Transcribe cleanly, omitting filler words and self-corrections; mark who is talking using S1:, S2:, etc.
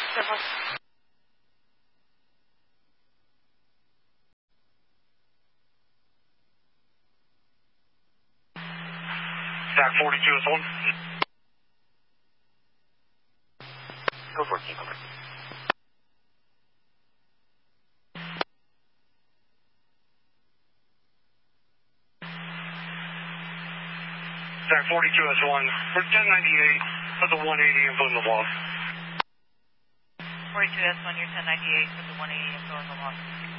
S1: Civil.
S2: Stack 42 is 1.
S3: Go for it, King Cobra.
S2: Stack 42 is 1. For 1098, put the 180 info in the log.
S1: 42S1, you're 1098, put the 180 info in the log.